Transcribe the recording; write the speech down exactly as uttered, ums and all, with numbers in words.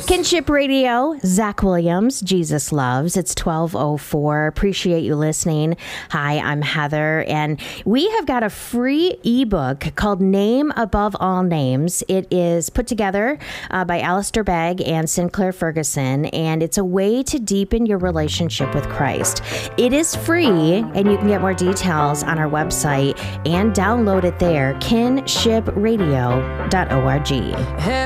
Kinship Radio, Zach Williams, Jesus Loves. It's twelve oh four. Appreciate you listening. Hi, I'm Heather, and we have got a free ebook called Name Above All Names. It is put together uh, by Alistair Begg and Sinclair Ferguson, and it's a way to deepen your relationship with Christ. It is free, and you can get more details on our website and download it there, kinship radio dot org.